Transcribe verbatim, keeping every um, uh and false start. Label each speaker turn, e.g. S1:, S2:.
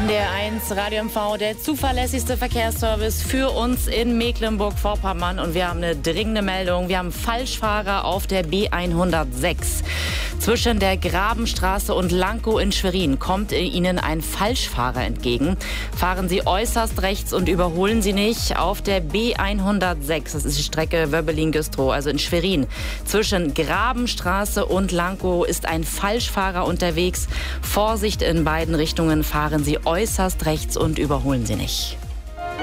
S1: N D R eins Radio M V, der zuverlässigste Verkehrsservice für uns in Mecklenburg-Vorpommern. Und wir haben eine dringende Meldung. Wir haben Falschfahrer auf der B hundertsechs. Zwischen der Grabenstraße und Lankow in Schwerin kommt Ihnen ein Falschfahrer entgegen. Fahren Sie äußerst rechts und überholen Sie nicht auf der B hundertsechs. Das ist die Strecke Wöbbelin-Güstrow, also in Schwerin. Zwischen Grabenstraße und Lankow ist ein Falschfahrer unterwegs. Vorsicht in beiden Richtungen, fahren Sie äußerst rechts und überholen Sie nicht.